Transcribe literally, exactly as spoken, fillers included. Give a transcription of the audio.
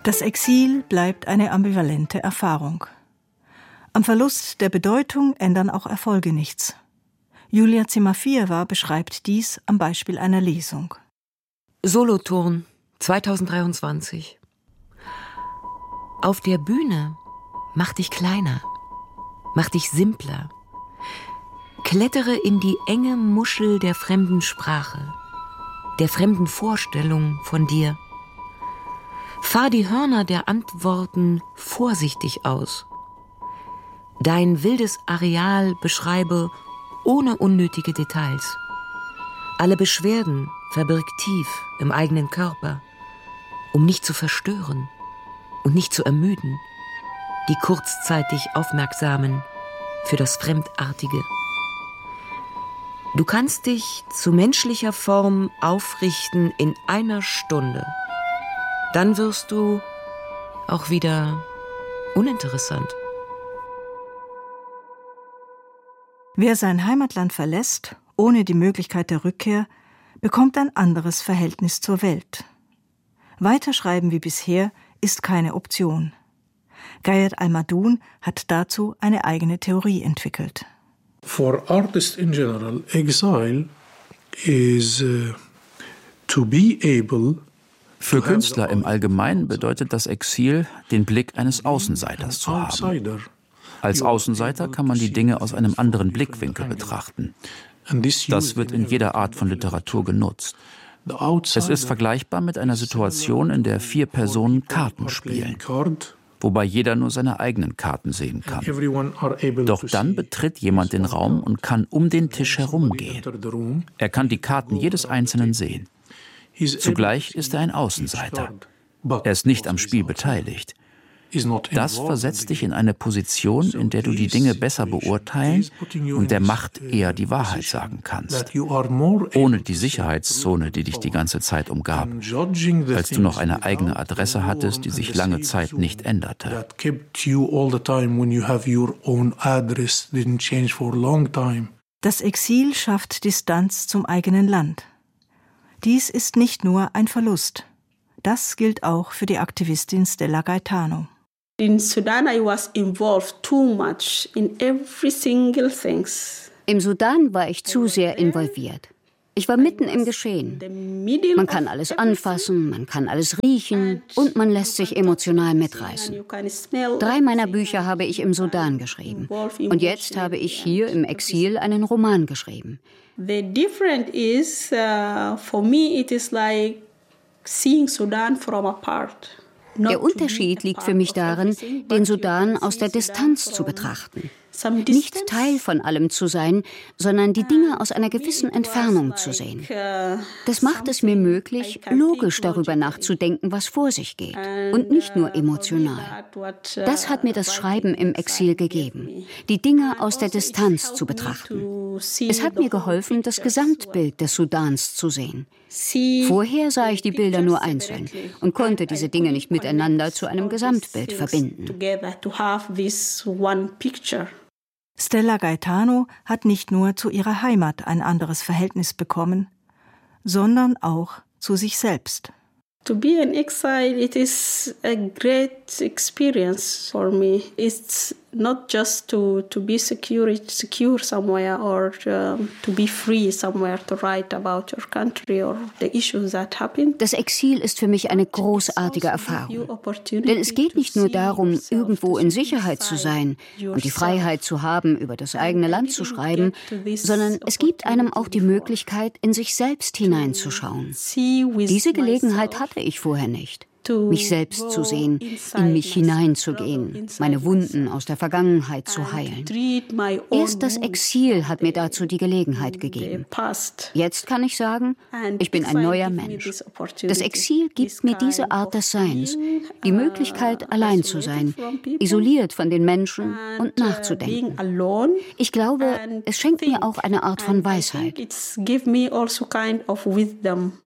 Das Exil bleibt eine ambivalente Erfahrung. Am Verlust der Bedeutung ändern auch Erfolge nichts. Julia Zimafiewa beschreibt dies am Beispiel einer Lesung. Solothurn, zweitausenddreiundzwanzig. Auf der Bühne mach dich kleiner, mach dich simpler. Klettere in die enge Muschel der fremden Sprache, der fremden Vorstellung von dir. Fahr die Hörner der Antworten vorsichtig aus. Dein wildes Areal beschreibe ohne unnötige Details. Alle Beschwerden verbirg tief im eigenen Körper, um nicht zu verstören und nicht zu ermüden, die kurzzeitig Aufmerksamen für das Fremdartige. Du kannst dich zu menschlicher Form aufrichten in einer Stunde. Dann wirst du auch wieder uninteressant. Wer sein Heimatland verlässt, ohne die Möglichkeit der Rückkehr, bekommt ein anderes Verhältnis zur Welt. Weiterschreiben wie bisher ist keine Option. Gayed Al-Madun hat dazu eine eigene Theorie entwickelt. For artists in general, exile is uh, to be able. Für Künstler im Allgemeinen bedeutet das Exil, den Blick eines Außenseiters zu haben. Als Außenseiter kann man die Dinge aus einem anderen Blickwinkel betrachten. Das wird in jeder Art von Literatur genutzt. Es ist vergleichbar mit einer Situation, in der vier Personen Karten spielen, wobei jeder nur seine eigenen Karten sehen kann. Doch dann betritt jemand den Raum und kann um den Tisch herumgehen. Er kann die Karten jedes Einzelnen sehen. Zugleich ist er ein Außenseiter. Er ist nicht am Spiel beteiligt. Das versetzt dich in eine Position, in der du die Dinge besser beurteilen und der Macht eher die Wahrheit sagen kannst, ohne die Sicherheitszone, die dich die ganze Zeit umgab, als du noch eine eigene Adresse hattest, die sich lange Zeit nicht änderte. Das Exil schafft Distanz zum eigenen Land. Dies ist nicht nur ein Verlust. Das gilt auch für die Aktivistin Stella Gaetano. In Sudan I was involved too much in every single things. Im Sudan war ich zu sehr involviert. Ich war mitten im Geschehen. Man kann alles anfassen, man kann alles riechen und man lässt sich emotional mitreißen. Drei meiner Bücher habe ich im Sudan geschrieben. Und jetzt habe ich hier im Exil einen Roman geschrieben. The difference is, uh, for me it is like seeing Sudan from apart. Der Unterschied liegt für mich darin, den Sudan aus der Distanz zu betrachten. Nicht Teil von allem zu sein, sondern die Dinge aus einer gewissen Entfernung zu sehen. Das macht es mir möglich, logisch darüber nachzudenken, was vor sich geht, und nicht nur emotional. Das hat mir das Schreiben im Exil gegeben, die Dinge aus der Distanz zu betrachten. Es hat mir geholfen, das Gesamtbild des Sudans zu sehen. Vorher sah ich die Bilder nur einzeln und konnte diese Dinge nicht miteinander zu einem Gesamtbild verbinden. Stella Gaetano hat nicht nur zu ihrer Heimat ein anderes Verhältnis bekommen, sondern auch zu sich selbst. To be in exile, it is a great experience for me. It's not just to, to be secure, secure somewhere or um, to be free somewhere to write about your country or the issues that happen. Das Exil ist für mich eine großartige Erfahrung. Denn es geht nicht nur darum, irgendwo in Sicherheit zu sein und die Freiheit zu haben, über das eigene Land zu schreiben, sondern es gibt einem auch die Möglichkeit, in sich selbst hineinzuschauen. Diese Gelegenheit hatte ich vorher nicht. Mich selbst zu sehen, in mich hineinzugehen, meine Wunden aus der Vergangenheit zu heilen. Erst das Exil hat mir dazu die Gelegenheit gegeben. Jetzt kann ich sagen, ich bin ein neuer Mensch. Das Exil gibt mir diese Art des Seins, die Möglichkeit, allein zu sein, isoliert von den Menschen und nachzudenken. Ich glaube, es schenkt mir auch eine Art von Weisheit.